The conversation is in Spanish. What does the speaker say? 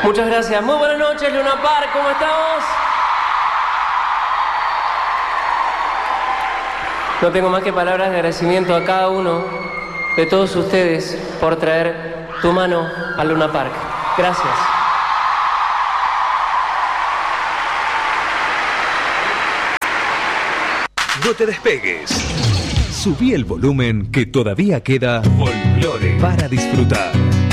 Muchas gracias. Muy buenas noches, Luna Park. ¿Cómo estamos? No tengo más que palabras de agradecimiento a cada uno de todos ustedes por traer tu mano a Luna Park. Gracias. No te despegues. Subí el volumen que todavía queda folclore para disfrutar.